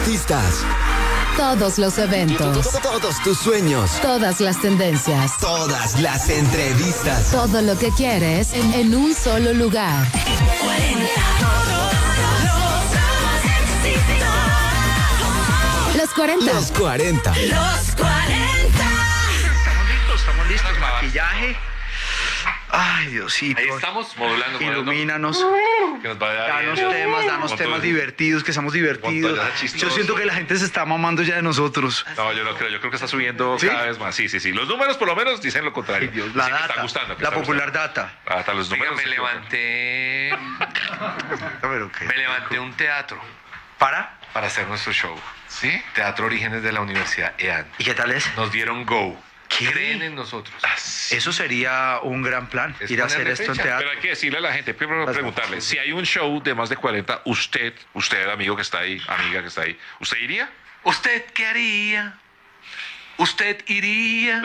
Artistas. Todos los eventos. Todos tus sueños. Todas las tendencias. Todas las entrevistas. Todo lo que quieres en un solo lugar. Los 40. Los 40. Estamos listos. Maquillaje. Ay, Diosito. Ahí estamos, modulando. Ilumínanos. Que nos vaya Danos bien. temas, Montón temas de- divertidos, que seamos divertidos. Montoya chistoso. Yo siento que la gente se está mamando ya de nosotros. No, yo no creo. Yo creo que está subiendo ¿Sí? cada vez más. Sí. Los números, por lo menos, dicen lo contrario. Ay, Dios, la Sí, que data, está gustando. que la está popular gustando. data. Hasta los Oiga, números. me se equivocan. levanté un teatro ¿Para? para hacer nuestro show. ¿Sí? Teatro Orígenes de la Universidad EAN. ¿Y qué tal es? Nos dieron go. ¿Qué? Creen en nosotros. Eso sería un gran plan, Es ir a hacer ponerle esto en fecha. teatro. Pero hay que decirle a la gente, primero preguntarle, si hay un show de más de 40, usted, amigo que está ahí, amiga que está ahí, ¿usted iría? ¿Usted qué haría? ¿Usted iría?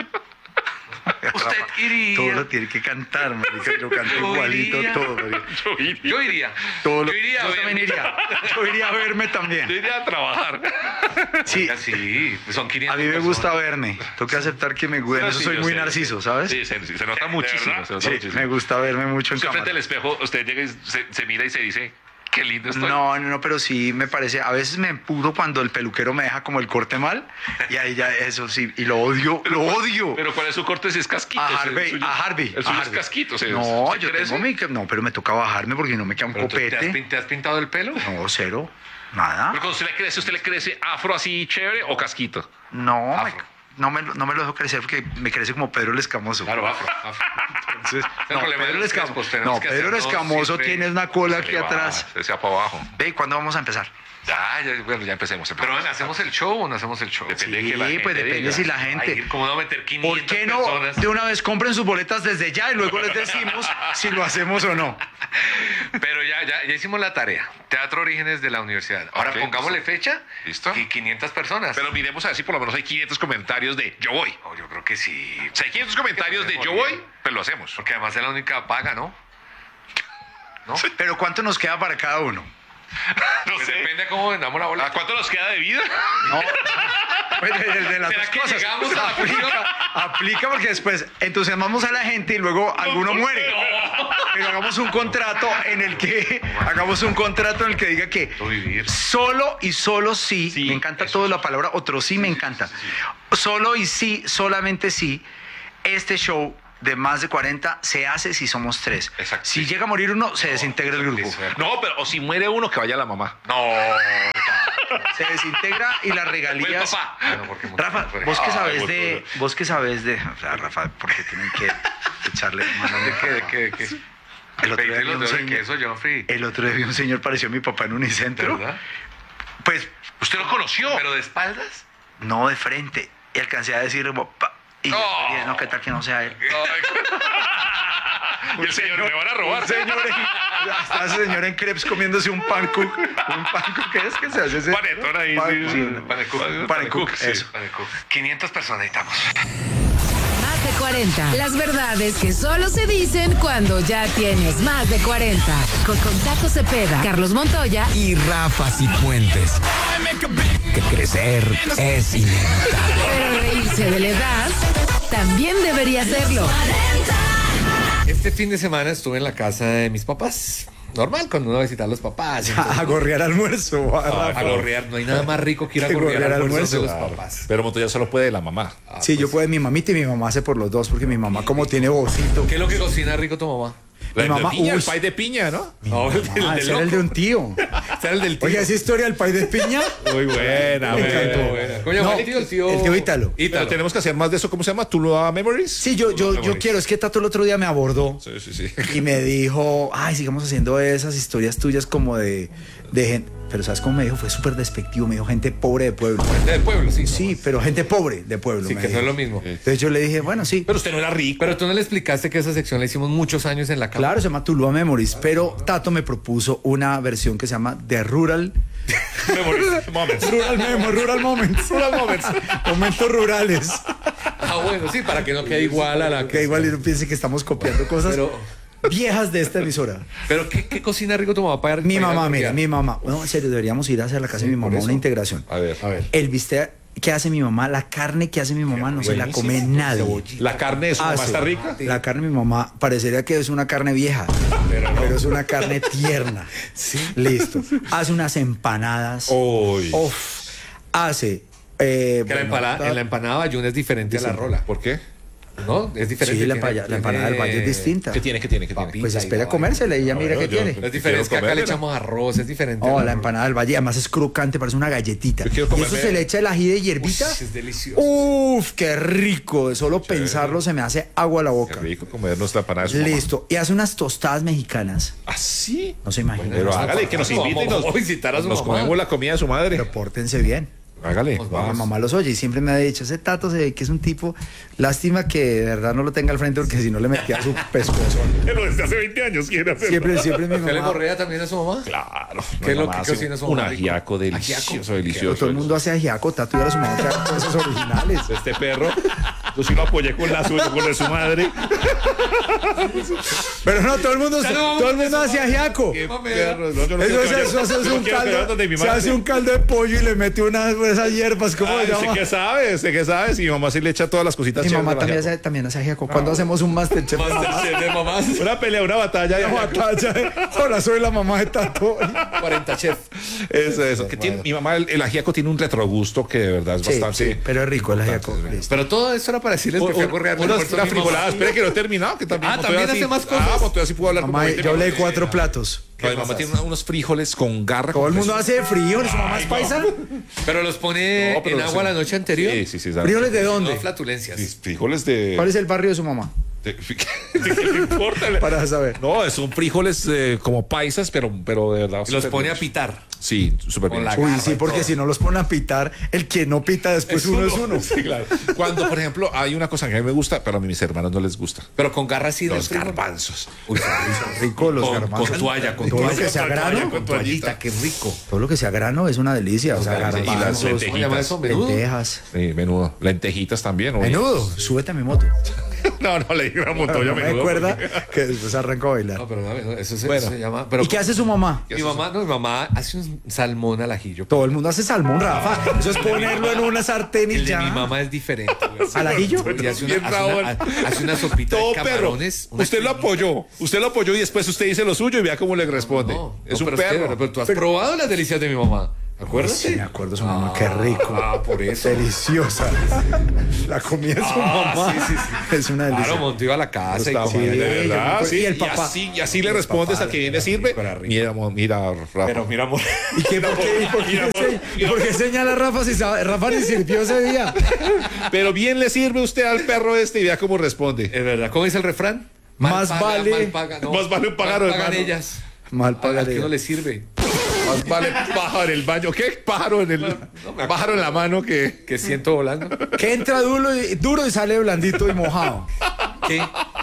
¿Usted iría? Todo lo tiene que cantar, marica. Lo canto Yo igualito, iría. todo, marica. Yo iría. Todo lo- Yo iría a Yo ver. también iría. Yo iría a verme Yo también. iría a trabajar. Sí, Oiga, sí, son 500 a mí me gusta personas. verme. Tengo que aceptar que me gusta. En eso Sí, soy yo muy sé. narciso, ¿sabes? Sí, se nota ¿De muchísimo. verdad? Se nota Sí, muchísimo. me gusta verme mucho en Usted frente cámara. al espejo, usted llega y se mira y se dice, qué lindo estoy. No, pero sí me parece, a veces me empuro cuando el peluquero me deja como el corte mal y ahí ya eso sí, y lo odio, lo odio. Pero ¿cuál es su corte? Si es casquito. A ese es el Harvey, suyo. a Harvey. El suyo a es Harvey. casquito. o sea, No, ¿usted yo crece? tengo no, pero me toca bajarme porque no me queda un Pero tú, copete. ¿te has pintado el pelo? No, cero, nada. Pero cuando usted le crece afro así chévere o casquito. No, Afro. no me lo dejo crecer porque me crece como Pedro el Escamoso. Claro, afro. Entonces, El no, problema de Pedro el los Escamoso, crespos, tenemos no, que Pedro el hacernos Escamoso siempre- tiene una cola aquí Se le va, atrás. Se sea para abajo. Ve, ¿cuándo vamos a empezar? Bueno, ya empecemos. Pero bueno, ¿hacemos el show o no hacemos el show? Depende de Sí, que la gente pues depende diga. si la Ay, gente... ¿cómo no meter 500 ¿Por qué no personas? de una vez compren sus boletas desde ya y luego les decimos si lo hacemos o no? Pero ya hicimos la tarea. Teatro Orígenes de la Universidad. Ahora Ok, pongámosle fecha. ¿Listo? Y 500 personas. Pero miremos a ver si por lo menos hay 500 comentarios de yo voy. Oh, yo creo que sí. Si hay 500 comentarios de yo voy, pues lo hacemos. Porque además es la única paga, ¿no? ¿No? Pero ¿cuánto nos queda para cada uno? No Pues sé. depende de cómo vendamos la bola. ¿A cuánto nos queda de vida? No. Pues el de las ¿Será dos que cosas. llegamos a la Aplica porque después entusiasmamos a la gente y luego alguno muere. Pero hagamos un contrato en el que diga que Vivir. solo y solo sí, Sí, me encanta todo la palabra otro sí me encanta. Solo y sí, solamente sí, este show de más de 40 se hace si somos 3. Exacto. Si llega a morir uno, se desintegra el grupo. Listo. No, pero o si muere uno, que vaya la mamá. No. Se desintegra y las Fue el regalías. papá. Bueno, porque mucho Rafa, mejor. vos que Ay, sabes bueno, de, vos que sabes de, o sea, Rafa, porque tienen que echarle mano. ¿De qué? ¿De qué? El otro día Pedirle vi los un dedos de señor, queso, Joffrey. el otro día vi un señor pareció mi papá en Unicentro. ¿Verdad? Pues ¿Usted lo conoció? ¿Pero de espaldas? no de frente. Y alcancé a decirle papá. Y yo dije, no, ¿qué tal que no sea él? Y el señor, me van a robar. Un señor está ese señor en crepes comiéndose un pancook. Un pancook, ¿qué es que se hace ese? Panetón ahí, Pan- sí. Panecook. Panecook, sí. eso. Panecook. 500 personas necesitamos. Más de 40. Las verdades que solo se dicen cuando ya tienes más de 40. Con Tato Cepeda, Carlos Montoya. Y Rafa Cifuentes. Que crecer es inevitable. Pero reírse de la edad también debería serlo. Este fin de semana estuve en la casa de mis papás. Normal, cuando uno va a visitar a los papás. A gorrear almuerzo. A gorrear. No hay nada más rico que ir a Que gorrear gorrear almuerzos de los almuerzo. papás. Pero Montoya solo puede de la mamá. Sí, yo puedo de mi mamita y mi mamá hace por los dos, porque mi mamá como tiene vocito. ¿Qué es lo que cocina rico tu mamá? Mi mamá, piña, uy, el pay de piña, ¿no? No, el Ah, ese era el de un tío. Ese era el del tío. Oye, esa historia del país de piña. Muy buena, Me buena, encantó. buena. ¿Cómo llama No, el tío? El tío Ítalo. Pero tenemos que hacer más de eso. ¿Cómo se llama? ¿Tuluá Memories? Sí, yo quiero. Es que Tato el otro día me abordó Sí. y me dijo, ay, sigamos haciendo esas historias tuyas como de gente. Pero ¿sabes cómo me dijo? Fue súper despectivo. Me dijo gente pobre de pueblo. Del pueblo, sí. Sí, pero gente pobre de pueblo. Sí, me que no dijo. es lo mismo. Entonces yo le dije, bueno, sí. Pero usted no era rico. Pero tú no le explicaste que esa sección la hicimos muchos años en la casa. Claro, se llama Tuluá Memories, pero Tato me propuso una versión que se llama The Rural. Memories. Moments. Rural Memo, Rural Moments. Rural Moments. Momentos rurales. Ah, bueno, sí, para que no quede igual a la Que igual no piense que estamos copiando cosas. viejas de esta emisora. Pero ¿qué cocina rico tu mamá para Mi para ir a mamá, comer? mira, mi mamá. No, en serio, deberíamos ir a hacer la casa de mi por mamá eso. una integración. A ver. El bistec que hace mi mamá, la carne que hace mi mamá no se la come nadie. La carne de su mamá Hace. está rica. La carne de mi mamá parecería que es una carne vieja, pero es una carne tierna. Sí. Listo. Hace unas empanadas. Uy. Uf. Hace. Que en la empanada bayuna es diferente a la rola. ¿Por qué? ¿No? Es diferente. Sí, la tiene- empanada del valle es distinta. ¿Qué tiene? Pues espera a comérsela y ya mira qué tiene. Es diferente, es que acá le comérmela. echamos arroz, es diferente. Oh, a la empanada del valle, además es crocante, parece una galletita. Yo quiero Y comerme- eso se le echa el ají de hierbita. Uy, es delicioso. Uf, qué rico. De solo pensarlo se me hace agua a la Qué boca. rico comernos la empanada de su mamá. Listo. Y hace unas tostadas mexicanas. ¿Ah, sí? No se imagina. Pero hágale, que nos invite y Vamos a visitar a su nos mamá. comemos la comida de su madre. Pero pórtense bien. Hágale. Mi vamos. mamá los oye y siempre me ha dicho, ese Tato se ve que es un tipo, lástima que de verdad no lo tenga al frente porque si no le metía su pescozo. Pero desde hace 20 años quiere hacerlo. Siempre mi ¿Qué le mamá. morrea también a su mamá? Claro. ¿Qué es lo mamá que hace cocina su Un mamá rico? ajiaco delicioso, Ajiaco. delicioso. Todo el mundo hace ajiaco, Tato y ahora su mamá que haga cosas originales. Este perro, yo sí lo apoyé con la suya, con la de su madre. Pero no, todo el mundo hace ajiaco. Qué mamera. Perro, no, yo no Eso quiero que se hace yo no un quiero que vayan caldo, donde mi se madre. hace un caldo de pollo y le mete unas de esas hierbas, ¿cómo se Ay, llama? sé que sabe. Si mi mamá sí le echa todas las cositas Mi chéveres mamá al también ajiaco. hace ajiaco. ¿Cuándo hacemos un Masterchef? Masterchef de mamás. Una pelea, una batalla. Una batalla. Ahora soy la mamá de Tato. 40 chef. Eso. Que tiene, mi mamá, el ajiaco tiene un retrogusto que de verdad es Sí, bastante. sí, pero es rico el ajiaco. Listo. Pero todo eso era para decirles que fui a correr Una frigolada, espere que no he terminado, que también Ah, Montoya ¿también sí- hace más cosas? Ah, Montoya sí pudo hablar Mamá, como 20 yo hablé de minutos. 4 platos. No, mi mamá tiene unos frijoles con garra. Todo el con mundo hace frijoles, su mamá es paisa. Pero los pone No, pero en agua sí. la noche anterior. Sí. ¿Frijoles de dónde? No flatulencias. Sí, frijoles de... ¿Cuál es el barrio de su mamá? ¿De qué le importa? Para saber. No, son frijoles como paisas, pero de verdad. Y los súper pone a bien. pitar. Sí, súper Con bien. la hecho. Uy, garra sí, y porque todo. si no los ponen a pitar, el que no pita después uno es uno. Sí, claro. Cuando, por ejemplo, hay una cosa que a mí me gusta, pero a mis hermanos no les gusta. Pero con garra sí Los del frijol. garbanzos. Uy, Rico los con garbanzos. toalla, con Todo lo toalla. que sea grano, con toallita, qué rico. todo lo que sea grano es una delicia. O sea, Y las garbanzos, lentejitas. ¿Cómo llama eso? Menudo. lentejas. Sí, menudo. Lentejitas también. oye. Menudo, súbete a mi moto. No, le digo a Montoya No me menudo. acuerda que después arrancó a bailar. No, pero no, eso se, Bueno. eso se llama. Pero ¿Y qué hace su mamá? mi mamá hace un salmón al ajillo. Todo el mundo hace salmón, Rafa. Eso es ponerlo en una sartén y El de ya. mi mamá es diferente. güey. ¿Al ajillo? Y hace Bien, Raúl. hace una sopita Todo de perro. camarones. una Usted lo apoyó y después usted dice lo suyo y vea cómo le responde. Es un pero perro. pero tú has probado las delicias de mi mamá. Acuérdate. Sí, me acuerdo su mamá, qué rico. Ah, por eso. Deliciosa. La comida de su mamá es una delicia. Claro, Monto iba a la casa y Está comía. mal, de Sí, verdad, yo- sí. y el papá. Y así le respondes al que viene sirve. Mira, Rafa. Pero mira, amor. ¿Y qué, por qué señala a Rafa si Rafa ni sirvió ese día? Pero bien le sirve usted al perro este y vea cómo responde. Es verdad. ¿Cómo dice el refrán? Más vale- mal paga, no. Más vale un pájaro, Mal pagan hermano. ellas. Mal Al que pagaré. no le sirve. Más vale pájaro en el baño. ¿Qué pájaro en el pájaro en la mano que Que siento volando. Que entra duro y sale blandito y mojado. ¿Qué?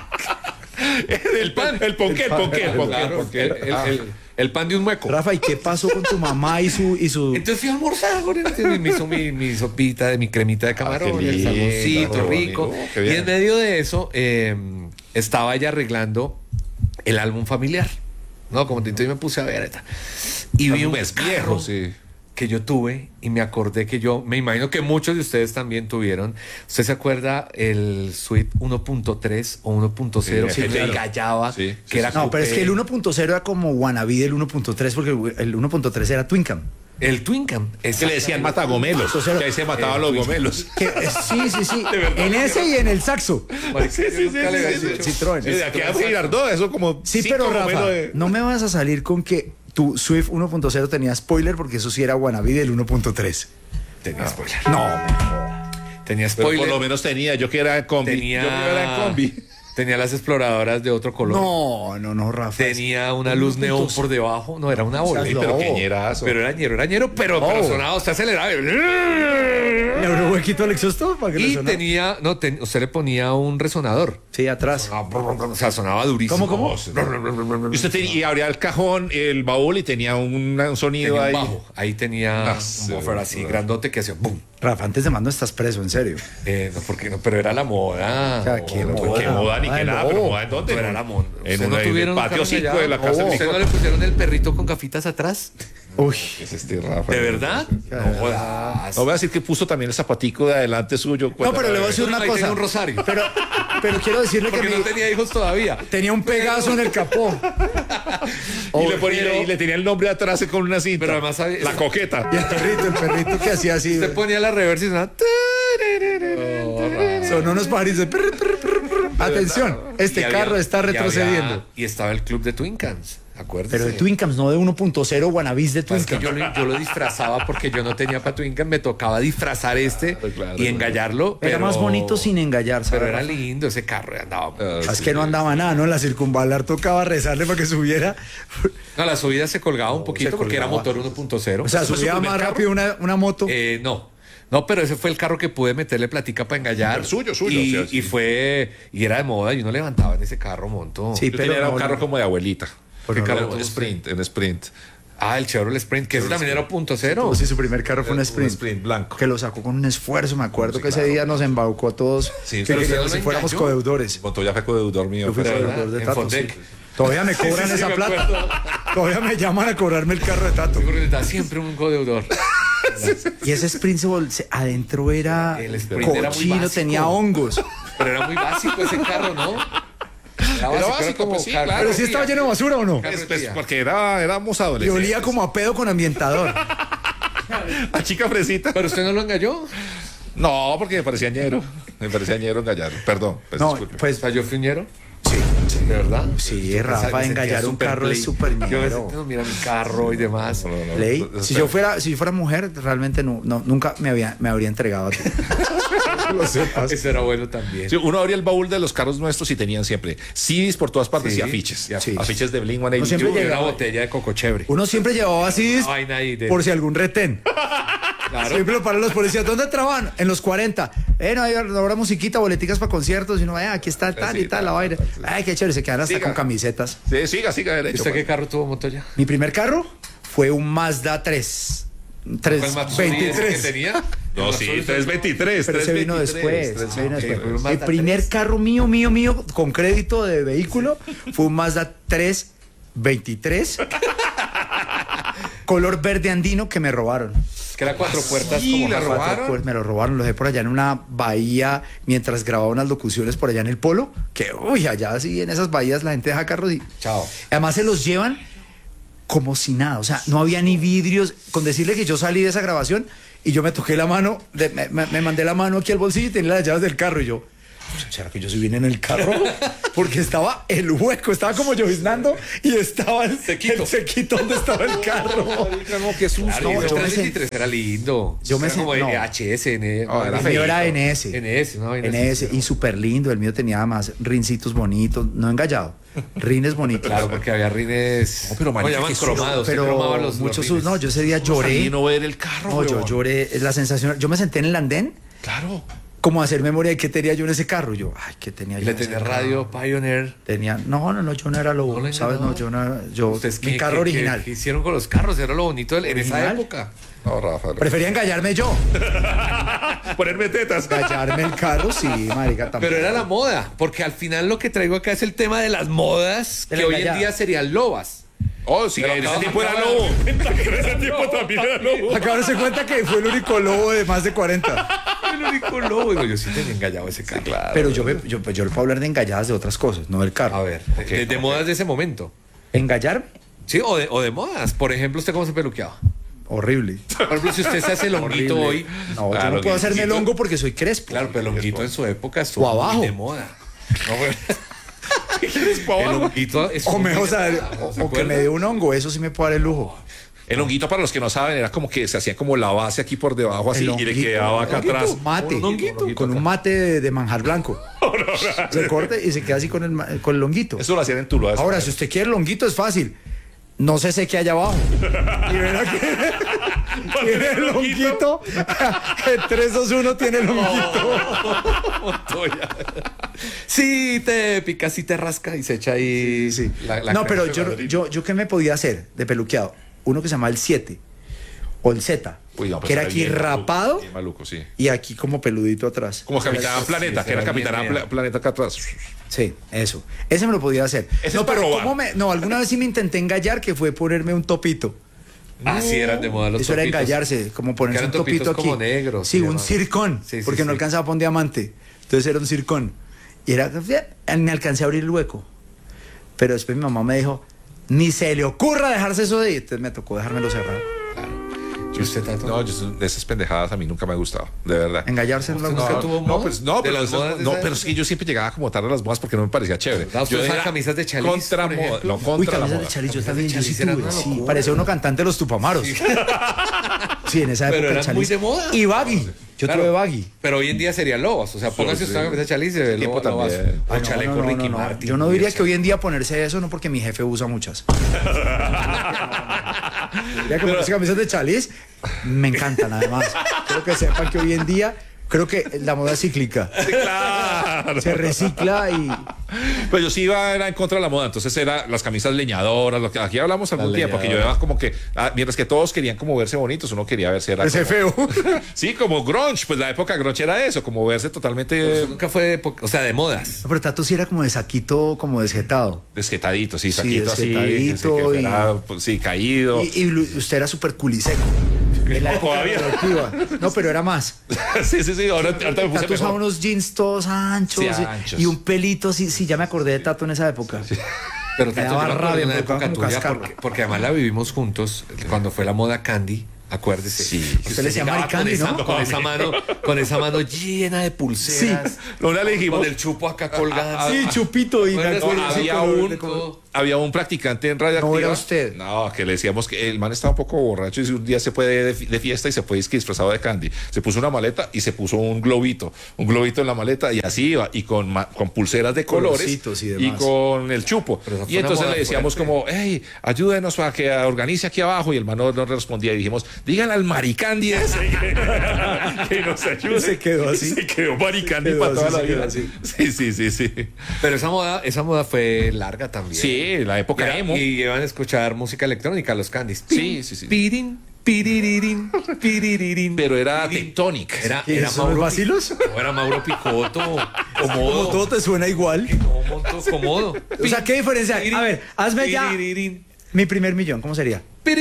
el pan, el ponqué. Claro, el pan de un hueco. Rafa, ¿y qué pasó con tu mamá y su Entonces fui a almorzar, güey. Me hizo mi sopita, mi cremita de camarón, qué el lindo, salmoncito qué rico. bonito, qué Y bien. en medio de eso estaba ella arreglando el álbum familiar. No, como entonces me puse a ver. Y vi un es carro viejo, sí. que yo tuve y me acordé que me imagino que muchos de ustedes también tuvieron. ¿Usted se acuerda el Swift 1.3 o 1.0 Sí, que claro. gallaba? Sí, Que era No, pero es coupé? que el 1.0 era como wannabe del 1.3 porque el 1.3 era Twin Cam. El Twin Cam. Que le decían matagomelos. Que ahí se mataban los gomelos. Sí. En ese y en el saxo. Sí. Citroën. Sí, de aquí a Girardot, eso como. Sí, 5 pero Rafa, gomelos de- no me vas a salir con que tu Swift 1.0 tenía spoiler porque eso sí era wannabe del 1.3. Tenía spoiler. No, Tenía Pero spoiler. por lo menos tenía, yo que era en combi. Tenía, Yo que era en combi. tenía las exploradoras de otro color. no, Rafa. Tenía una luz neón por debajo. No, era una bola. Seas Pero lobo. queñerazo. Pero era ñero, pero sonaba, usted aceleraba. ¿Le abrió huequito al exhausto para que le Y sonara? tenía, usted le ponía un resonador. Sí, atrás. O sea, sonaba durísimo. ¿Cómo? Y usted tenía, y abría el cajón, el baúl y tenía un sonido Tenía un ahí. bajo. Ahí tenía sí, un buffer así grandote que hacía boom. Rafa, antes de más no estás preso, en serio. No, porque no, pero era la moda. O sea, qué No, moda. Qué moda ni Ay, qué nada, no. pero moda en dónde. Pero era la moda. En ¿Ustedes el tuvieron un patio carro 5 allá? de la casa de mi ¿Ustedes no le pusieron el perrito con gafitas atrás? Uy, Es Rafa. ¿De verdad? No jodas. No voy a decir que puso también el zapatico de adelante suyo. no, pero le voy a decir Ahí una tengo cosa. un rosario. Pero quiero decirle que Porque no tenía hijos todavía. tenía un Pegaso en el capó. Y le ponía y le tenía el nombre atrás con una cinta. Pero además sabía- la coqueta. Y el perrito que hacía así. Usted ponía la reversa y sonaba... Sonó unos pajaritos. Atención, este Y había- carro está retrocediendo. Y estaba el club de Twin Cams, acuérdese. Pero de Twin Cams, no de 1.0 wannabes de Twin Es que Cams. yo lo disfrazaba porque yo no tenía para Twin Cams, me tocaba disfrazar Claro. y engallarlo. Era pero- más bonito sin engallar, ¿sabes? Pero era lindo ese carro, andaba. Es que no andaba nada, ¿no? En la circunvalar tocaba rezarle para que subiera. No, la subida se colgaba un poquito se porque era colgaba. motor 1.0. O sea, ¿Ese fue su subía primer más carro? rápido una moto. No, pero ese fue el carro que pude meterle platica para engallar. El suyo, Y, o sea, sí. y era de moda y uno levantaba en ese carro monto. Sí, Yo tenía pero un carro como de abuelita. Pero no carro? lo En tuvo Sprint, en Sprint. Ah, el Chevrolet Sprint, que ese también era 0.0. Sí, su primer carro fue un Un Sprint. Sprint blanco. Que lo sacó con un esfuerzo, me acuerdo Sí, que ese claro. día nos embaucó a todos. Sí, que pero usted queríamos no si lo fuéramos engañó. codeudores. Montoya fue codeudor mío. Yo fui pero- codeudor de en Tato. Fondec. Sí. Todavía me cobran Sí, esa me plata. acuerdo. Todavía me llaman a cobrarme el carro de Tato. Sí, porque necesitaba siempre un codeudor. Y ese Sprint adentro era El Sprint era muy cochino, básico. tenía hongos. Pero era muy básico ese carro, ¿no? Era básico, pues sí, claro. Pero sí estaba lleno de basura o no. Pues, porque éramos Y adolescentes. olía como a pedo con ambientador. a chica fresita. Pero usted no lo engañó. No, porque me parecía ñero. Me parecía ñero engallar. Perdón. Pues, No, disculpe. O pues sea, yo fui ñero. sí. ¿De verdad? Sí, Rafa, Me sentía engallar un súper carro es play. súper Yo a veces, ñero. no, mira mi carro y demás. No. Ley, si yo fuera mujer, realmente nunca me habría entregado a ti. Lo sepas. Eso era bueno también. Sí, uno abría el baúl de los carros nuestros y tenían siempre CDs por todas partes Sí, y afiches. y afiches. Afiches de Blink No siempre 182. Y una llegaba. botella de coco chévere. Uno siempre llevaba así Una vaina ahí de- por si algún retén. Claro. Siempre lo paran los policías. ¿Dónde trabajan? En los 40. No habrá musiquita, boleticas para conciertos. Y uno, aquí está tal Sí, y tal, la vaina. Ay, qué chévere. Se quedan hasta Siga. con camisetas. Sí, siga ¿Y derecho. usted qué carro tuvo, Montoya? Mi primer carro fue un Mazda 3. ¿Fue el Matsuri ese que 23. tenía? No, sí, 323. Pero se vino 323, después. se vino ok, después. fue un El Mazda primer 3. carro mío, con crédito de vehículo, fue un Mazda 323. Color verde andino que me robaron. Que era 4 puertas sí, como la Harry robaron. Potter. Pues me lo robaron, lo dejé por allá en una bahía mientras grababa unas locuciones por allá en el Polo. Que, uy, allá sí, en esas bahías la gente deja carros y. Chao. Además se los llevan como si nada, o sea, no había ni vidrios. Con decirle que yo salí de esa grabación y yo me toqué la mano, me mandé la mano aquí al bolsillo y tenía las llaves del carro y yo. ¿Será que yo soy bien en el carro? Porque estaba el hueco, estaba como lloviznando y estaba el sequito donde estaba el carro. No, que es un Claro, No, el yo me 323 era lindo. yo me Era como sen- no. HSN. No, era El mío era NS. NS, ¿no? NS y súper lindo. El mío tenía además rincitos bonitos, no engallado, rines bonitos. Claro, porque había rines. No, pero ¿cómo marica, llaman? que susto. Cromados. se Pero cromaban los muchos rines. no, yo ese día Y lloré. no ver el carro. No, yo huevón. lloré. Es la sensación. Yo me senté en el andén Claro. como a hacer memoria de qué tenía yo en ese carro. Yo, ay, ¿qué tenía Y yo? le en ese tenía carro? radio Pioneer. Tenía, no, yo no era ¿No lo, le ¿sabes? engañó? No, yo no era, yo, ¿Ustedes mi qué- carro qué- original. ¿Qué hicieron con los carros? Era lo bonito en esa ¿Original? época. No, Rafa. Prefería engallarme yo. Ponerme tetas. Engallarme el carro, sí, marica, tampoco. Pero era la moda, porque al final lo que traigo acá es el tema de las modas, De que la hoy en engallada. día serían lobas. Oh, sí, en ese tiempo era lobo. En ese tiempo también era lobo. Acá se cuenta que fue el único lobo de más de 40. El único lobo. Digo, yo sí tenía engallado ese carro. Pero yo le puedo hablar de engalladas de otras cosas, no del carro. A ver, de modas de ese momento. ¿Engallarme? Sí, o de modas. Por ejemplo, ¿usted cómo se peluqueaba? Horrible. Por ejemplo, si usted se hace el honguito hoy. No, yo Claro, no puedo hacerme el honguito. hongo porque soy crespo. Claro, pero el honguito en su época estuvo O abajo. muy de moda. No, güey. El honguito es O, me, o, sea, ¿se o que acuerda? me dé un hongo, eso sí me puede dar el lujo. El honguito, para los que no saben, era como que se hacía como la base aquí por debajo, así, El y le honguito, quedaba acá honguito, atrás. Mate. Un honguito. Con un mate de manjar blanco. Se corta y se queda así con el honguito. Eso lo hacían en Tuluá. Ahora, si usted quiere el honguito, es fácil. No se seque allá abajo. Y verá que tiene el honguito. El 3, 2, 1 tiene el honguito. Sí, te pica, sí te rasca y se echa ahí. Sí. la No, pero crema de ladrillo. yo ¿qué me podía hacer de peluqueado? Uno que se llama el 7 o el Z. Uy, no, pues que era era aquí bien maluco, rapado bien maluco, sí. y aquí como peludito atrás. Como Capitán Planeta, sí, que era era bien Capitán miedo. Planeta acá atrás. Sí, eso. Ese me lo podía hacer. Ese no, es para pero robar. no, alguna vez sí me intenté engallar, que fue ponerme un topito. Sí, eran de moda los Eso era topitos. engallarse, como ponerse Que un eran topito topitos aquí. como negros, Sí, se un llamaban. circón, Sí, sí, porque no sí. alcanzaba para un diamante. Entonces era un circón. Y era, me alcancé a abrir el hueco. Pero después mi mamá me dijo, ni se le ocurra dejarse eso de ahí. Entonces me tocó dejármelo cerrado. ¿Y usted, Tato? No, de esas pendejadas a mí nunca me ha gustado, de verdad. Engallarse no le ¿Usted gusta. nunca tuvo No, moda? pues no, ¿De pero, las modas de no, esa pero es que yo siempre llegaba como tarde a las modas porque no me parecía chévere. Ah, ¿usted usaba era camisas de Chalice, contra por moda, ejemplo? no Uy, contra la camisas de moda. Chalice, yo Camisas también, de yo sí Chalice eran tuve, una sí. locura. Parecía uno cantante de los Tupamaros. Sí, en esa época Pero el eran muy Chalice. de moda. Y baggy. Yo Claro. tuve baggy. Pero hoy en día sería Lobas. O sea, póngase usted una camisa de Chalice y se ve Tiempo Lobas. también. O Ay, no, chaleco no, no, Ricky no, no. Martin. Yo no diría que hoy en día ponerse eso, no, porque mi jefe usa muchas. Ya que ponerse camisas de Chalice, me encantan además. Quiero que sepan que hoy en día, creo que la moda es cíclica. Claro. Se recicla y... Pues yo sí era en contra de la moda, entonces era las camisas leñadoras, lo que aquí hablamos algún Las tiempo, que yo era como que, mientras que todos querían como verse bonitos, uno quería verse era Ese como- feo. Sí, como grunge, pues la época grunge era eso, como verse totalmente Eso nunca fue, o sea, de modas. Pero Tato sí era como de saquito, como desjetado. desjetadito, sí, Sí, saquito así, desjetadito que y- fuera, pues, sí, caído. Y usted era súper culiseco. En la época Todavía. radioactiva. No, pero era más. sí, ahorita me puse Tato usaba mejor. unos jeans todos anchos, Sí, anchos. y un pelito, sí, ya me acordé de Tato en esa época. Pero Me Tato, daba yo me acuerdo rabia, de una me tocaba época como tuya cascarlo. porque además la vivimos juntos cuando fue la moda Candy. Acuérdese. Sí. Que Usted le decía llegaba Mari Candy, con esa- ¿no? con esa mano llena de pulseras. No le dijimos. Con el chupo acá colgando. Sí, chupito y Bueno, me no, acuerdo, sí, había color- un- de color. Había un practicante en radioactiva. No era usted. No, que le decíamos que el man estaba un poco borracho y un día se fue de fiesta y se fue disfrazado de Candy. Se puso una maleta y se puso un globito en la maleta y así iba y con pulseras de colores Colorcitos y y demás. con el chupo. Pero esa fue Y una entonces moda le decíamos fuerte. como, hey, ayúdenos para que organice aquí abajo y el man no respondía y dijimos, díganle al Maricandy ese que nos ayude. Y se quedó así. Se quedó Maricandy Se quedó para así, toda la se quedó vida. así. Sí. Pero esa moda fue larga también. Sí, la época Era- emo. Y iban a escuchar música electrónica, los Candys. Sí. Pirin, piriririn, piriririn. Pero era Tectonic. Era ¿Son los Mauro vacilos? No, era Mauro Picotto. Como Comodo. todo te suena igual. No, monto comodo. O sea, ¿qué diferencia hay? A ver, hazme ya Piriririn. mi primer millón, ¿cómo sería?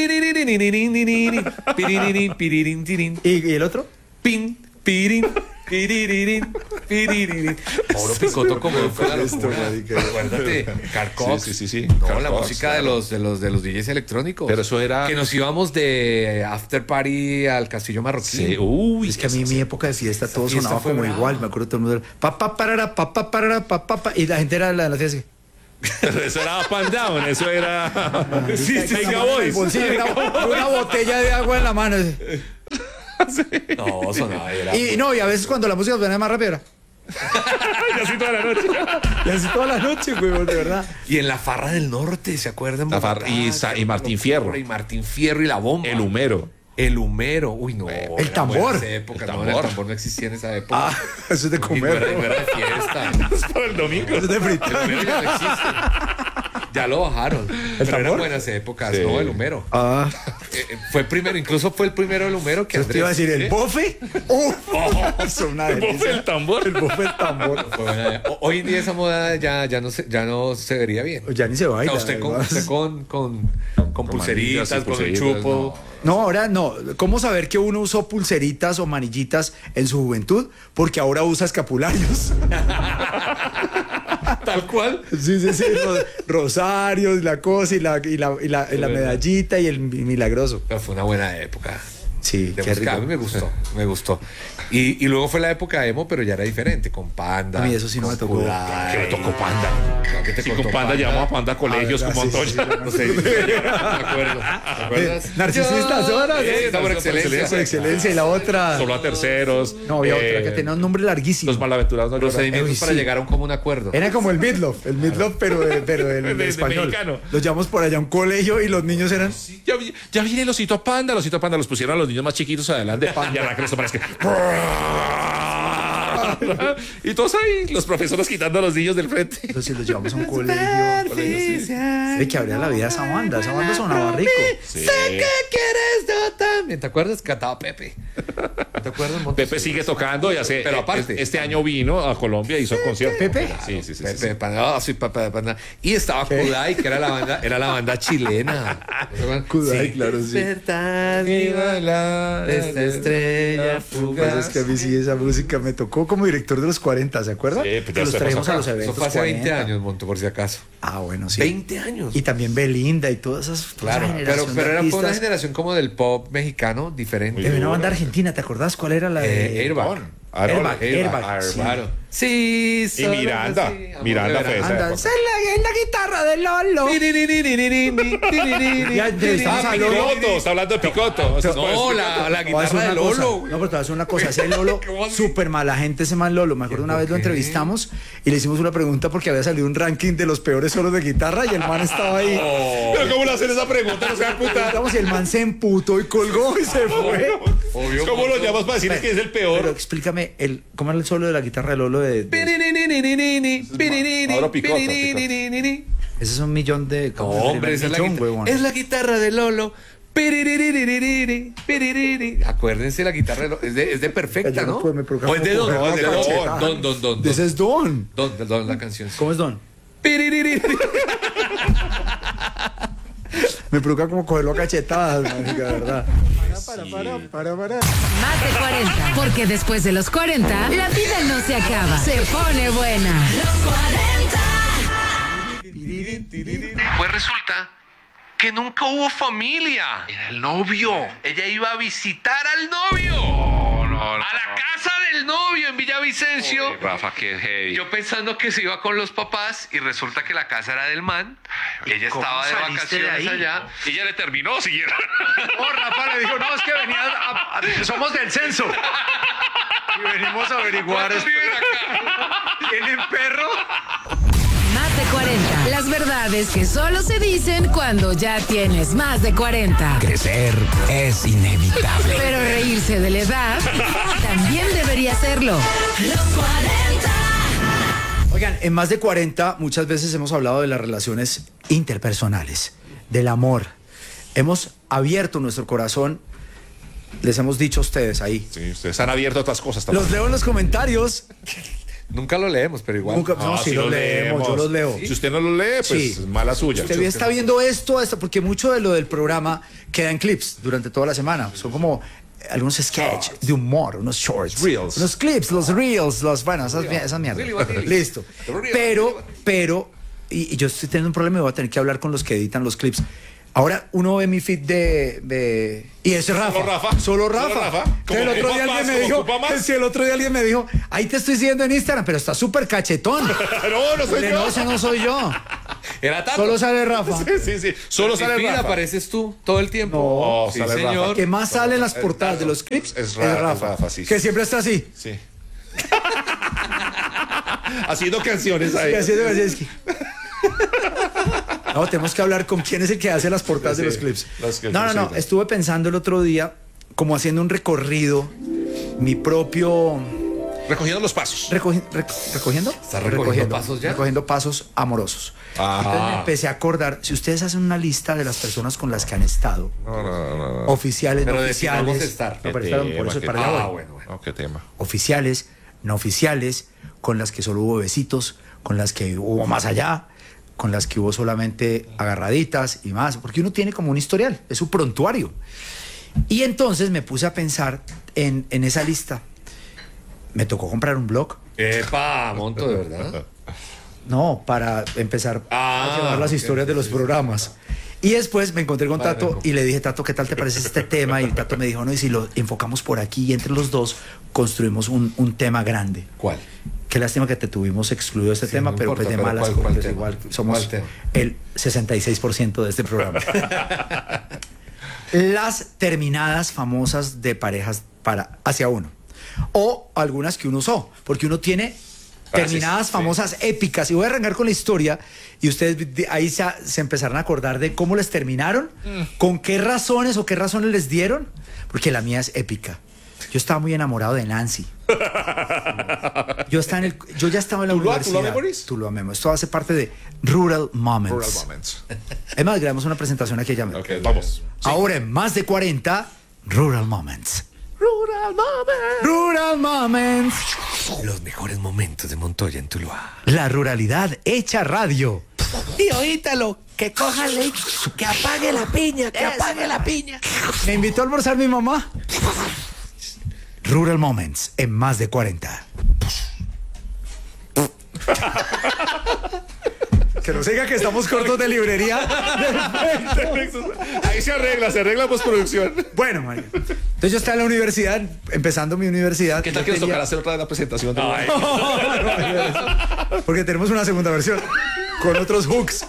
Piriririn, piriririn, piriririn, tirin. ¿Y el otro? Pin, pirin, piriririn, piriririn. Mauro Picotto como fue la locura. Acuérdate, Carcox. Sí. No, Carl la Cox, música claro. de los DJs electrónicos. Pero eso era- Que nos íbamos de after party al Castillo Marroquín. Sí, uy, Es que a mí mi época de fiesta todo fiesta sonaba fue como brava. igual. Me acuerdo todo el mundo era papá parara, papá parara, papá pa, y la gente era la fiesta así. Pero eso era up and down, eso era. Sí, Con la Venga, mano en el boys. bolsillo, una botella de agua en la mano. así. No, sonaba. Era Y no, y a veces cuando la música suena más rápido era. Y así toda la noche. Y así toda la noche, güey, de verdad. Y en la Farra del Norte, ¿se acuerdan? La Farra- y Martín Fierro. Y Martín Fierro y la bomba. El humero. El humero. Uy, no. El era tambor. buena esa época, El no, tambor. el tambor no existía en esa época. Ah, eso es de Y no comer. era, y no ¿no? era de fiesta. Para el domingo. Eso es de frito. El humero ya no existe. Ya lo bajaron. Pero eran tambor? buenas épocas, Sí. ¿no? El humero. Ah, Fue primero, incluso fue el primero el humero que yo te iba a decir, ¿el bofe? Eso es una El bofe delicia. del tambor. El bofe del tambor. Fue buena. Hoy en día esa moda ya no se vería bien. Ya ni se O baila. sea, usted con, además. usted con pulseritas, manillas y con el pulseritas, chupo. No, ahora no. ¿Cómo saber que uno usó pulseritas o manillitas en su juventud? Porque ahora usa escapularios. Tal cual. Sí, rosarios, la cosa y la medallita y el milagroso. Pero fue una buena época. Sí, De qué música. A mí rico. me gustó. Y luego fue la época emo, pero ya era diferente, con Panda. A mí eso sí no con me tocó. Kudai. Que me tocó Panda. No, que te Sí, contó con Panda llevamos a Panda a colegios Ah, como ¿verdad? Sí, Antonia. No sé, me acuerdo. ¿Te acuerdas? Narcisistas, horas. Está por excelencia. Por excelencia. Y la otra. Solo a terceros. No, había otra que tenía un nombre larguísimo. Los malaventurados no lloran. Procedimientos Uy, para sí. llegar a un común acuerdo. Era como el Meatloaf, pero el De español. mexicano. Los llevamos por allá a un colegio y los niños eran. Ya viene el osito Panda. Los pusieron a los niños más chiquitos adelante. Y ahora que los parece que. Y todos ahí, los profesores quitando a los niños del frente. Entonces, si los llevamos a un colegio. Sí, que habría la vida esa banda. Esa banda sonaba rico. Sé que quieres yo también. ¿Te acuerdas? Cantaba Pepe. ¿Te acuerdas? Pepe sigue tocando y hace. Pero aparte. Este año vino a Colombia y hizo concierto. ¿Pepe? Sí. Pepe, sí, Pepe. Y estaba Kudai, que era la banda chilena. Kudai, claro, sí. Despertar y bailar esta estrella fugaz. Pues es que a mí sí esa música me tocó como director de los 40, ¿se acuerdan? Sí, pues ya que los estamos traemos a acá. los eventos. Eso fue hace 20 40. años, Monto, por si acaso. Ah, bueno, sí. 20 años. Y también Belinda y todas esas. Claro, pero era una generación como del pop mexicano diferente. De una banda argentina, ¿te acordás cuál era la de Airbag. Airbag, sí. Claro. Sí, Y Miranda. Miranda fue esa Anda, época. es la guitarra de Lolo. Ya entrevistamos a Lolo. Picoto, está hablando de Picoto. No, la Te voy a decir guitarra de una cosa. Lolo. No, pero te voy a decir una cosa. Ese Lolo, ¿Cómo así? súper mala gente ese man Lolo. Me acuerdo una vez lo entrevistamos y le hicimos una pregunta porque había salido un ranking de los peores solos de guitarra y el man estaba ahí. Pero ¿cómo le hacen esa pregunta? No se dan puta. Preguntamos y el man se emputó y colgó y se fue. Obvio. ¿Cómo lo llamas para decirles que es el Pero peor? explícame, ¿cómo era el solo de la guitarra de Lolo Ahora Picoto. Ese es un millón de... No, hombre, esa es la guitarra de Lolo. Acuérdense la guitarra de Lolo. Es de Perfecta, Yo no ¿no? puedo, me provoca ¿O es de como Don? coger Es de una Don. cachetada. Ese es Don. Don, la canción. ¿Cómo es Don? Me provoca como cogerlo a cachetadas, marica, de verdad. Para. Más de 40. Porque después de los 40, la vida no se acaba. Se pone buena. Pues resulta que nunca hubo familia. Era el novio. Ella iba a visitar al novio. A la casa del novio en Villavicencio. Oye, Rafa, qué heavy. Yo pensando que se iba con los papás y resulta que la casa era del man. Ella ¿cómo estaba de saliste de vacaciones ahí? allá. Y ella le terminó siguiendo. Oh, Rafa le dijo, no, es que venía somos del censo. Y venimos a averiguar. ¿Cuántos viven acá? ¿Tienen perro? Más de 40. Las verdades que solo se dicen cuando ya tienes más de 40. Crecer es inevitable. Pero reírse de la edad también debería serlo. Oigan, en Más de 40 muchas veces hemos hablado de las relaciones interpersonales, del amor. Hemos abierto nuestro corazón, les hemos dicho a ustedes ahí. Sí, ustedes han abierto otras cosas también. Los leo en los comentarios. Nunca lo leemos, pero igual. Nunca, no, sí los leemos, yo los leo. Si usted no lo lee, pues Sí. mala suya. Usted está viendo esto, porque mucho de lo del programa queda en clips durante toda la semana. Son como algunos sketches de humor, unos shorts, Reels. unos clips, los reels, bueno, esas mierdas. Listo. Pero, y yo estoy teniendo un problema y voy a tener que hablar con los que editan los clips. Ahora uno ve mi feed de y ese Rafa. Solo Rafa. Como El otro ocupa día alguien más, me como dijo, ocupa más. si el otro día alguien me dijo, ahí te estoy siguiendo en Instagram, pero está súper cachetón. No soy yo. No, ese no soy yo. Era Tato. Solo sale Rafa. Sí. Solo sale Fila, Rafa. apareces tú todo el tiempo. No, sí, sale señor. Rafa. Que más sale en las portadas de los clips Es es Rafa, Rafa, sí. que siempre está así. Sí. Haciendo canciones ahí. Y así es que... No, tenemos que hablar con quién es el que hace las portadas de los clips. No. Estuve pensando el otro día, como haciendo un recorrido, mi propio... Recogiendo los pasos. ¿Recogiendo? ¿Está recogiendo pasos ya? Recogiendo pasos amorosos. Entonces me empecé a acordar, si ustedes hacen una lista de las personas con las que han estado, No. oficiales, Pero no definamos oficiales, estar. no, pero Qué espera, tema, por eso qué para allá tema. voy. Bueno. ¿Qué tema? Oficiales, no oficiales, con las que solo hubo besitos, con las que hubo más allá, con las que hubo solamente agarraditas y más, porque uno tiene como un historial, es su prontuario. Y entonces me puse a pensar en esa lista. Me tocó comprar un blog, Epa, Monto, de verdad. no, para empezar a llevar las historias de los programas. Y después me encontré con Tato y le dije, Tato, ¿qué tal te parece este tema? Y Tato me dijo, no, y si lo enfocamos por aquí y entre los dos construimos un tema grande. ¿Cuál? Qué lástima que te tuvimos excluido de este Sí, tema, no pero importa, pues de pero malas ¿cuál pues tema? igual somos ¿Cuál tema? el 66% de este programa. Las terminadas famosas de parejas hacia uno. O algunas que uno usó, porque uno tiene terminadas famosas épicas. Y voy a arrancar con la historia y ustedes ahí se empezaron a acordar de cómo les terminaron, con qué razones o qué razones les dieron, porque la mía es épica. Yo estaba muy enamorado de Nancy. Yo ya estaba en la ¿Tuluá universidad. Memories? Tuluá Memories. Esto hace parte de Rural Moments. Rural Moments. Es más, grabamos una presentación aquí ya. Ok, vamos. Ahora en más de 40, Rural Moments. Rural Moments. Rural Moments. Los mejores momentos de Montoya en Tuluá. La ruralidad hecha radio. Tío Ítalo, que cójale, que apague la piña, que apague la piña. Me invitó a almorzar mi mamá. Rural Moments en más de 40. Que nos diga que estamos cortos de librería. Ahí se arregla postproducción. Bueno, Mario. Entonces yo estaba en la universidad, empezando mi universidad. ¿Qué tal Yo que nos tenía- tocará hacer otra de la presentación? Porque tenemos una segunda versión con otros hooks.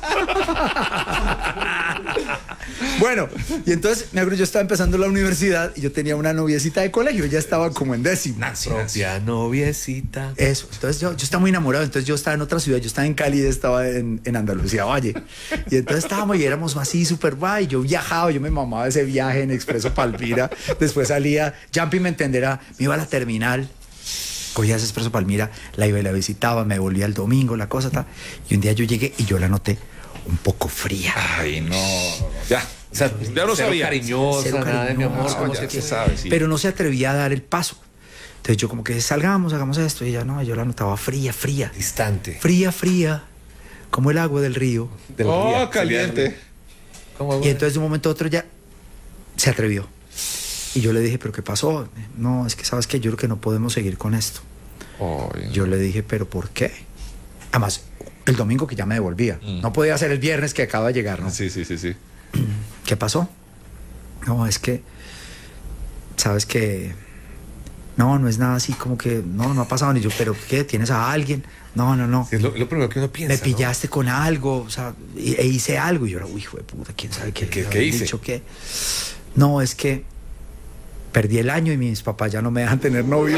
Bueno, y entonces me acuerdo, yo estaba empezando la universidad y yo tenía una noviecita de colegio, ella estaba como en décimo. Propia noviecita. Eso, entonces yo estaba muy enamorado, entonces yo estaba en otra ciudad, yo estaba en Cali, ella estaba en Andalucía Valle. Y entonces estábamos y éramos así súper guay, yo viajaba, yo me mamaba ese viaje en Expreso Palmira, después salía, Jumpy me entenderá, me iba a la terminal, cogía ese Expreso Palmira, la iba y la visitaba, me volvía el domingo, la cosa tal, y un día yo llegué y yo la noté un poco fría. Ay, no. Ya. O sea, Ya lo cero sabía. cariñosa, Cero nada de mi amor. cariñosa, ¿cómo ya se se sabe, sí. Pero no se atrevía a dar el paso. Entonces yo como que salgamos, hagamos esto, y ella no, yo la notaba fría, Distante. fría, como el agua del río. Del Oh, día. caliente. ¿Cómo, Y entonces de un momento a otro ya se atrevió. Y yo le dije, ¿pero qué pasó? No, es que sabes que yo creo que no podemos seguir con esto. Ay, Yo le dije, ¿pero por qué? Además, el domingo que ya me devolvía. No podía ser el viernes que acaba de llegar, ¿no? sí. ¿Qué pasó? No, es que, sabes que, no es nada así como que, no ha pasado ni yo, pero ¿qué? ¿Tienes a alguien? No. Es lo primero que uno piensa. Me pillaste con algo, o sea, e hice algo. Y yo era, uy, hijo de puta, ¿quién sabe qué? ¿Qué habré hice? dicho qué? No, es que perdí el año y mis papás ya no me dejan tener novio.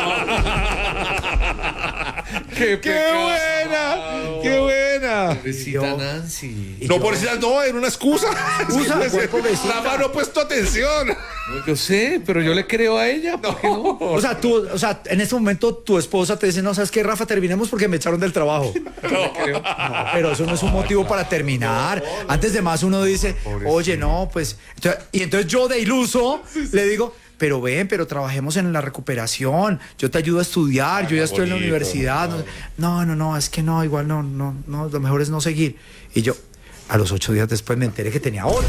¡Qué ¡Qué buena! Pobrecita Yo- Nancy. No, por decir, no, era una excusa. pobrecita. La mano ha puesto atención. Yo sé, pero yo le creo a ella. ¿Por qué no? O sea, en este momento tu esposa te dice, no, ¿sabes qué, Rafa? Terminemos porque me echaron del trabajo. No, pero eso no es un motivo para terminar. Antes de más uno dice, oye, no, pues... y entonces yo de iluso le digo, pero trabajemos en la recuperación. Yo te ayudo a estudiar, yo ya estoy en la bonito, universidad. No, es que no, igual no, lo mejor es no seguir. Y yo, a los 8 días después me enteré que tenía otro.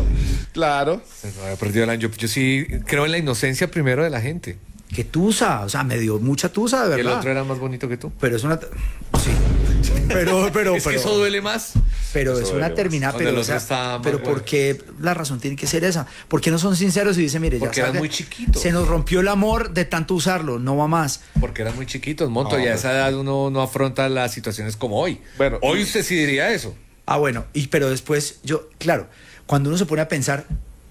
Claro. No había perdido el año. Yo sí creo en la inocencia primero de la gente. Que tusa, o sea, me dio mucha tusa, de Y el verdad. otro era más bonito que tú. Pero es una... Sí. Pero, Es que eso duele más. Pero Eso es duele una más. terminada, Donde pero, el o sea, otro está más pero bueno. ¿por qué la razón tiene que ser esa? ¿Por qué no son sinceros y dicen, mire, Porque ya eran sabe, muy chiquitos. se nos rompió el amor de tanto usarlo, no va más? Porque eran muy chiquitos, Monto. No, y a pero- esa edad uno no afronta las situaciones como hoy. Bueno, Hoy usted sí diría eso. Ah, bueno, pero después yo, claro, cuando uno se pone a pensar,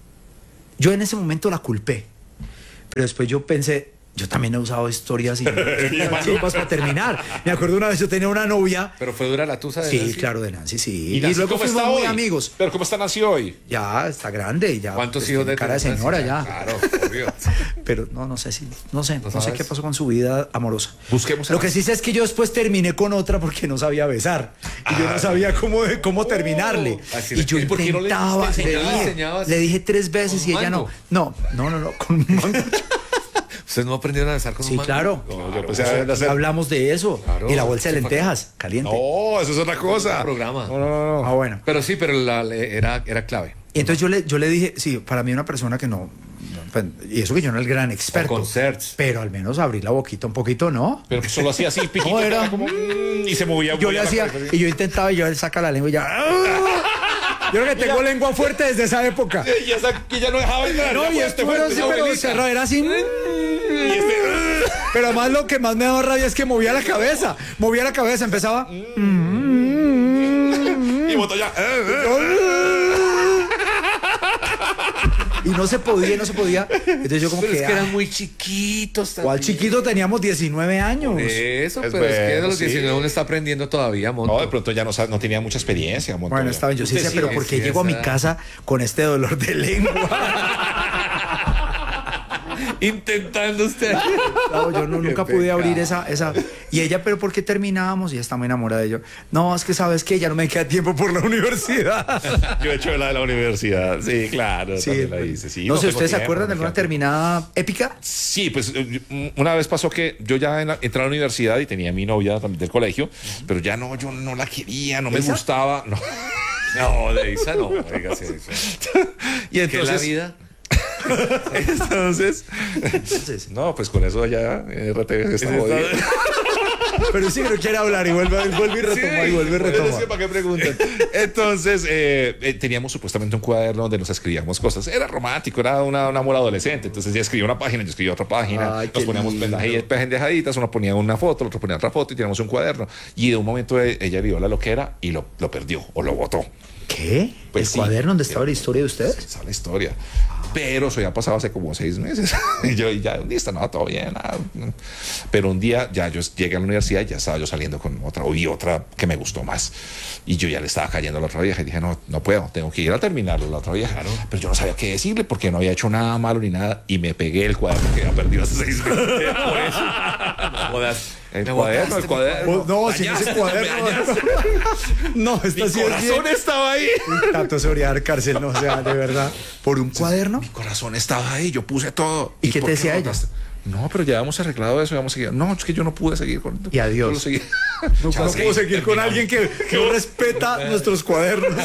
yo en ese momento la culpé, pero después yo pensé, yo también he usado historias y chimpas para terminar. Me acuerdo una vez yo tenía una novia. Pero fue dura la tusa de Sí, Nancy. claro, de Nancy, sí. ¿Y Nancy luego cómo fuimos está muy hoy? amigos. Pero ¿cómo está Nancy hoy? Ya está grande, ya. ¿Cuántos pues, hijos tiene de cara de Nancy? señora ya? Claro, obvio. Pero no sé no sé sabes? qué pasó con su vida amorosa. Busquemos a Lo que sí sé es que yo después terminé con otra porque no sabía besar. Y yo no sabía cómo terminarle. Así Y le- yo ¿y por qué no le intentaba, diste? le ¿No le dije, enseñabas? le dije 3 veces ¿Con y ella mango? no, con un mango. ¿Ustedes no aprendieron a besar con un Sí, mango? claro. No, yo pensé a hacer- Hablamos de eso. Claro. Y la bolsa de lentejas, caliente. No, eso es otra cosa. Programa. No. Ah, bueno. Pero sí, pero era clave. Y entonces yo le dije, sí, para mí una persona que no, pues, y eso que yo no era el gran experto. O concerts. Pero al menos abrir la boquita un poquito, ¿no? Pero que solo hacía así, piquito, No, era- era como, y se movía. Yo le movía la hacía, cabeza. y yo intentaba, y yo él saca la lengua y ya. Yo creo que tengo lengua fuerte desde esa época. Y esa que ya no dejaba entrar. No, y esto era así, pero cerrado, era así. Pero además lo que más me daba rabia es que movía la cabeza. Movía la cabeza, empezaba. Y botó ya. Y no se podía. Entonces yo como Pero que. es que eran muy chiquitos también. ¿Cuál chiquito? Teníamos 19 años. Eso, Es pero es que de bueno, los sí. 19 uno está aprendiendo todavía, Monto. No, de pronto ya no tenía mucha experiencia. Montoya. Bueno, estaba yo sí Usted decía, sí, pero ¿por qué sí, llego a mi esa- casa con este dolor de lengua? Intentando usted. Claro, yo nunca pude abrir esa. Y ella, pero ¿por qué terminábamos? Y ella está muy enamorada de ello. No, es que sabes que ya no me queda tiempo por la universidad. Yo he hecho la de la universidad. Sí, claro. Sí, también la hice. Sí, no sé, tengo ¿ustedes se tiempo, acuerdan de me alguna queda terminada épica? Sí, pues una vez pasó que yo ya entré a la universidad y tenía a mi novia también del colegio, pero ya no, yo no la quería, no me ¿Esa? gustaba. No. No, de Isa no, dígase eso. Y ¿Qué es la entonces, vida? entonces, no, pues con eso ya RTV está jodido. Pero sí que no quiere hablar y vuelve y retoma y vuelve y retoma. ¿Para qué preguntan? Entonces, teníamos supuestamente un cuaderno donde nos escribíamos cosas. Era romántico, era un amor adolescente. Entonces ella escribía una página, yo escribía otra página. Ay, Nos qué poníamos lindo. pendejaditas, uno ponía una foto, el otro ponía otra foto y teníamos un cuaderno. Y de un momento ella vio la loquera y lo perdió o lo botó. ¿Qué? Pues ¿El sí. cuaderno donde estaba la historia de ustedes? Esa es la historia. Pero eso ya pasaba hace como 6 meses. Y yo ya, listo, no, todo bien. Nada. Pero un día ya yo llegué a la universidad y ya estaba yo saliendo con otra, o vi otra que me gustó más. Y yo ya le estaba cayendo a la otra vieja y dije, no puedo, tengo que ir a terminarlo la otra vieja. Claro. Pero yo no sabía qué decirle porque no había hecho nada malo ni nada. Y me pegué el cuaderno que había perdido hace 6 meses. Por eso. Jodas. El cuaderno. No, sin ese cuaderno. No, esta Mi sí es corazón bien. estaba ahí. Tanto se dar cárcel, no, o sea, de verdad. ¿Por un cuaderno? Mi corazón estaba ahí, yo puse todo. ¿Y qué por te decía no ella? notaste? No, pero ya habíamos arreglado eso, ya hemos seguido. No, es que yo no pude seguir con. Y adiós. Yo lo seguí. No puedo seguir con alguien que no respeta nuestros cuadernos.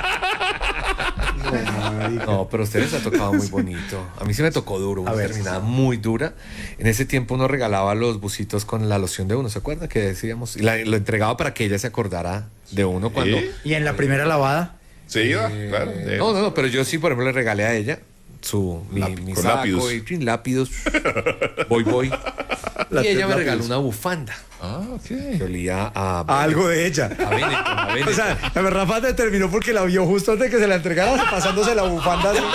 No, pero a ustedes les ha tocado muy bonito. A mí sí me tocó duro, una ver. terminada muy dura. En ese tiempo uno regalaba los busitos con la loción de uno, ¿se acuerda? Que decíamos. Y lo entregaba para que ella se acordara de uno cuando. Y en la primera lavada. Sí, iba, claro. No, pero yo sí, por ejemplo, le regalé a ella mi con saco lápidos. y sin lápidos. Voy. La Y ella me lápidos. regaló una bufanda Ah, ok. que olía a Algo de ella. a Benetton. O sea, la verdad Rafa determinó porque la vio justo antes de que se la entregara, pasándose la bufanda. así.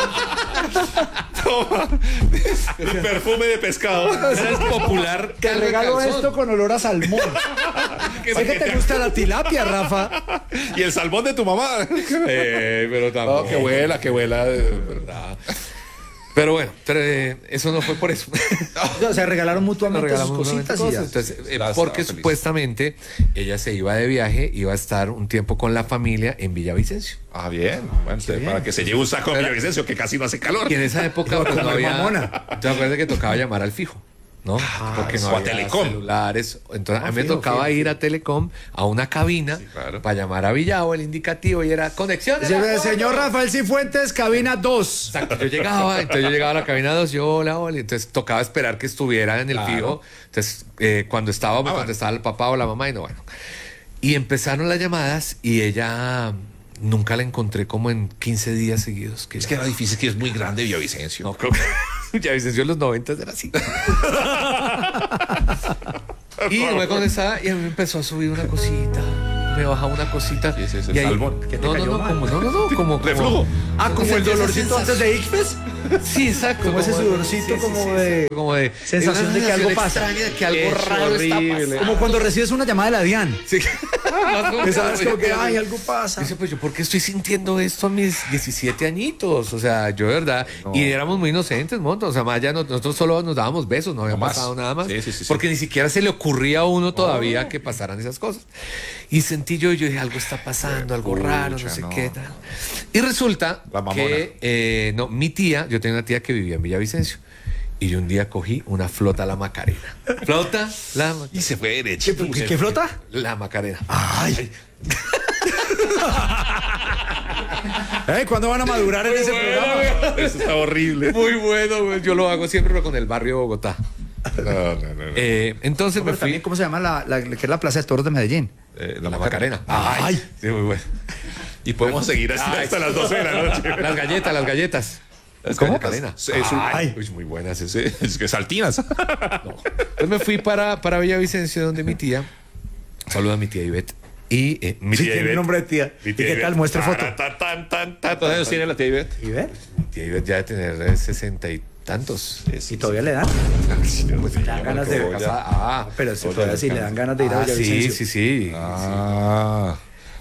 El perfume de pescado. Esa es popular. Te regalo calzón. esto con olor a salmón. Sé que te gusta la tilapia, Rafa. Y el salmón de tu mamá. Pero tampoco. Oh, que vuela. ¿Verdad? Pero bueno, eso no fue por eso. O sea, regalaron Nos mutuamente sus regalamos cositas y cosas. ya. Entonces, Estaba porque feliz. supuestamente ella se iba de viaje, iba a estar un tiempo con la familia en Villavicencio. Ah, bien. Bueno, para que se lleve un saco de Villavicencio que casi no hace calor. Y en esa época pues, no comer había. mamona. ¿Te acuerdas que tocaba llamar al fijo? ¿No? Porque no o a había Telecom. celulares. Entonces a mí me fijo, tocaba ir a Telecom a una cabina claro. para llamar a Villavo, el indicativo, y era conexión. de la Señor Rafael Cifuentes, cabina 2. Exacto, yo llegaba a la cabina 2, yo hola, entonces tocaba esperar que estuviera en el fijo. Entonces, cuando estaba, me contestaba el papá o la mamá y no, bueno. Y empezaron las llamadas y ella nunca la encontré como en 15 días seguidos. Es que era difícil, que es muy grande Villavicencio. No, creo que Villavicencio en los 90 era así. Y no me contestaba y a mí me empezó a subir una cosita. Me bajaba una cosita. Y ese es el y ahí- salmón. como Como el dolorcito antes de ICFES. Sí, exacto. Como ese sudorcito como de sensación una de que algo sensación pasa. extraña de que algo Es raro está horrible. pasando. Como cuando recibes una llamada de la DIAN. Sí. Que sabes como que, ay, algo pasa. Dice, pues yo, ¿por qué estoy sintiendo esto a mis 17 añitos? O sea, yo de verdad. Y éramos muy inocentes, monto. O sea, más allá nosotros solo nos dábamos besos, no había más. pasado nada más. Sí. Porque ni siquiera se le ocurría a uno todavía que pasaran esas cosas. Y sentí yo dije, algo está pasando, algo raro, no sé no. qué tal. Y resulta La mamona. que, mi tía, yo tenía una tía que vivía en Villavicencio. Y yo un día cogí una flota a la Macarena. ¿Flota? La Macarena. Y se fue derecho. ¿Qué flota? La Macarena. Ay. ¿Cuándo van a madurar en ese programa? Eso está horrible. Muy bueno, güey. Yo lo hago siempre pero con el barrio de Bogotá. No. Entonces me Pero fui. también, ¿cómo se llama que es la Plaza de Toros de Medellín? La Macarena. Ay. Sí, muy bueno. Y podemos seguir así hasta las 12 de la noche. Las galletas. ¿Cómo? Macarena. Ay. Uy, muy buenas. Sí, es que saltinas. Entonces me fui para Villavicencio, donde mi tía. Saluda a mi tía Ivette. Y mi Sí, tía tiene Ivette. nombre de tía. ¿Y qué tal? Muestre foto. ¿Cuántos años tiene la tía Ivette? ¿Y ver? Mi tía Ivette ya de tener 60 y tantos. ¿Y todavía le dan? Pues dan ganas de- Ah, Pero si todavía sí le dan ganas de ir a Villavicencio. sí. Ah.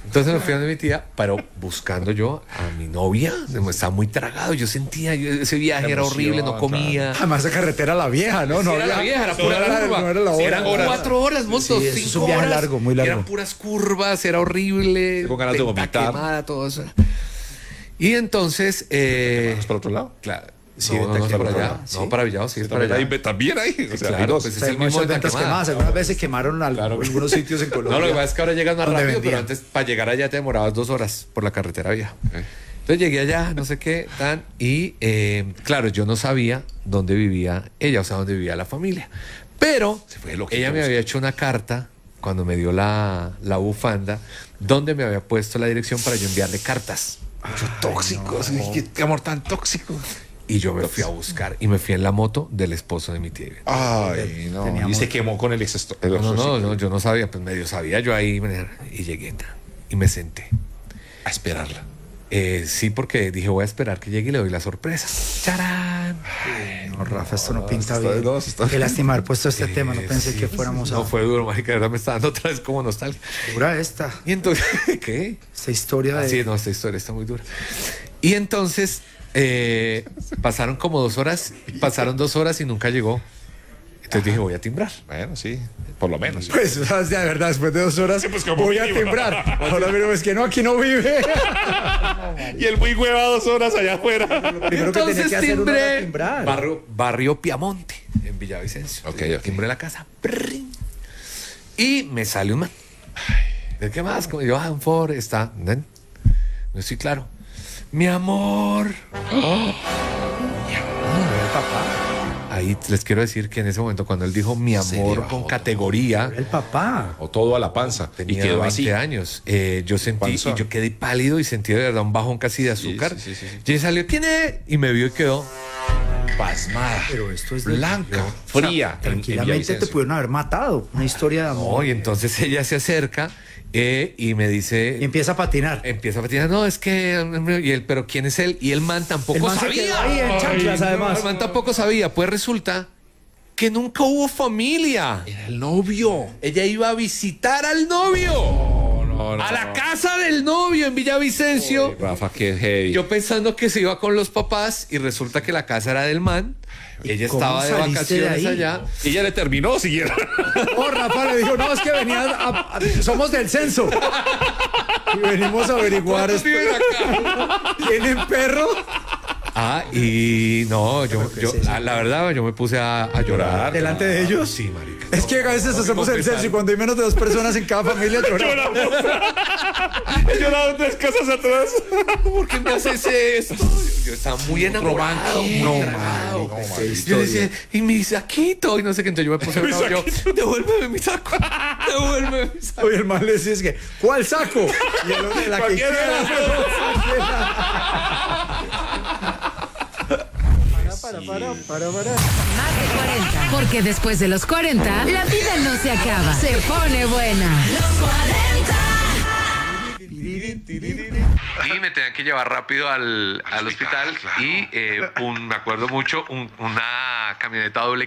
Entonces me fui a donde mi tía, pero buscando yo a mi novia. Estaba muy tragado. Yo sentía, ese viaje era horrible, no comía. Además, esa carretera era la vieja, ¿no? No Era la vieja, era pura curva. no era la hora. Eran 4 horas, moto, Sí, eso es 5 un viaje horas. largo, muy largo. Eran puras curvas, era horrible. Con ganas de venta vomitar. quemada, todo eso. Y entonces, ¿Es para otro lado? claro. Sí, no, venta es para quemada, allá. sí. No, para Villado, sí, es para También allá. ahí, también ahí. O sea, hay Claro, dos. pues O es sea, hay el mismo muchas venta ventas quemada. quemadas. Algunas veces quemaron algunos sitios en Colombia. No, lo que pasa es que ahora llegas más Donde rápido, pero vendían. antes para llegar allá te demorabas 2 horas por la carretera vieja. Entonces llegué allá, no sé qué, tan, y claro, yo no sabía dónde vivía ella, o sea, dónde vivía la familia. Pero fue loquito, ella me busca. había hecho una carta cuando me dio la bufanda, donde me había puesto la dirección para yo enviarle cartas. Tóxico, sí, qué amor tan tóxico. Y yo me fui a buscar y me fui en la moto del esposo de mi tía. Ay, no. Teníamos- Y se quemó con el ex. No, yo no sabía, pues medio sabía yo ahí manejar. Y llegué y me senté. A esperarla. Sí, porque dije, voy a esperar que llegue y le doy la sorpresa. ¡Charán! No, Rafa, esto no pinta está- bien. no, está- Qué lástima haber puesto este tema. No pensé Sí, que fuéramos a... No fue duro, marica, de verdad me está dando otra vez como nostalgia. Dura esta. Y entonces, ¿qué? Esta historia de... Sí, no, esta historia está muy dura. Y entonces, pasaron como 2 horas, pasaron 2 horas y nunca llegó. Entonces dije, voy a timbrar. Bueno, sí, por lo menos. Pues, o sea, de verdad, después de 2 horas voy a timbrar. Ahora miro, es que no, aquí no vive. Y el muy hueva 2 horas allá afuera. Primero que tenía Entonces que hacer uno era timbré timbrar. barrio Piamonte, en Villavicencio. Ok, ok. Timbré la casa. Prrrin. Y me sale un man. ¿De qué más? Como yo, un Ford, está. ¿ven? No estoy claro. Mi amor. Ahí les quiero decir que en ese momento, cuando él dijo mi amor con categoría, El papá. O todo a la panza. tenía y quedó 20 así. años. Yo sentí, Panzón. y yo quedé pálido y sentí de verdad un bajón casi de azúcar. sí, sí, sí. Y él salió, ¿quién es? Y me vio y quedó. Pasmada. Pero esto es de- Blanca. Fría. en Tranquilamente te Villavicencio. pudieron haber matado. Una historia de amor. No, y entonces ella se acerca y me dice. Y empieza a patinar. Empieza a patinar, no, es que. Y él, pero ¿quién es él? Y el man tampoco El man se sabía. quedó ahí en chanclas, además. El man tampoco sabía. Pues resulta que nunca hubo familia. Era el novio. Ella iba a visitar al novio. A la casa del novio en Villavicencio. Rafa, qué heavy. Yo pensando que se iba con los papás y resulta que la casa era del man. Ella cómo estaba de saliste de vacaciones ahí? allá. Y ella le terminó siguiendo. Oh, Rafa le dijo, no, es que venían somos del censo. Y venimos a averiguar ¿Cuántos viven acá? ¿Tienen perro? Ah, y no, la verdad, yo me puse a llorar. ¿Delante de ellos? Sí, marica. Es que a veces hacemos el censo y cuando hay menos de 2 personas en cada familia lloramos. He llorado 3 casas atrás. ¿Por qué me haces esto? Yo estaba muy enamorado. Yo decía, y mi saquito, y no sé qué, entonces yo me puse a llorar. Yo, devuélveme mi saco. Devuélveme mi saco. Oye, el man le decía, es que, ¿cuál saco? Y el otro, la que Cualquiera. Para. Más de 40. Porque después de los 40, la vida no se acaba. Se pone buena. Y me tenían que llevar rápido al hospital y me acuerdo mucho, una camioneta doble